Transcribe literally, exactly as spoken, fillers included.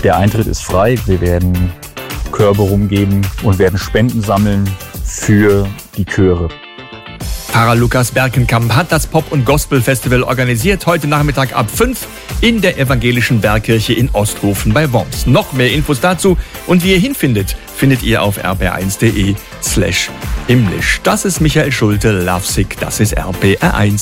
Der Eintritt ist frei. Wir werden Körbe rumgeben und werden Spenden sammeln für die Chöre. Pfarrer Lukas Berkenkamp hat das Pop- und Gospel-Festival organisiert, heute Nachmittag ab fünf in der Evangelischen Bergkirche in Osthofen bei Worms. Noch mehr Infos dazu und wie ihr hinfindet, findet ihr auf r b r eins punkt d e slash himmlisch. Das ist Michael Schulte, Lovesick, das ist R B R eins.